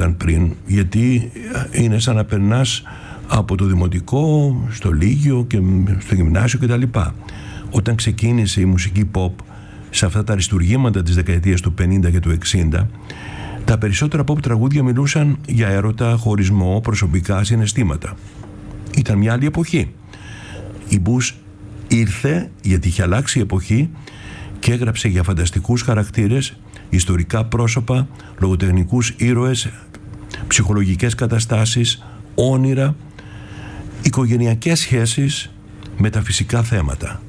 ήταν πριν, γιατί είναι σαν να περνάς από το δημοτικό στο λύκειο και στο γυμνάσιο κτλ. Όταν ξεκίνησε η μουσική pop σε αυτά τα αριστουργήματα της δεκαετίας του 50 και του 60, τα περισσότερα pop τραγούδια μιλούσαν για έρωτα, χωρισμό, προσωπικά συναισθήματα. Ήταν μια άλλη εποχή. Η Bush ήρθε γιατί είχε αλλάξει η εποχή και έγραψε για φανταστικούς χαρακτήρες, ιστορικά πρόσωπα, λογοτεχνικούς ήρωες, ψυχολογικές καταστάσεις, όνειρα, οικογενειακές σχέσεις, μεταφυσικά θέματα.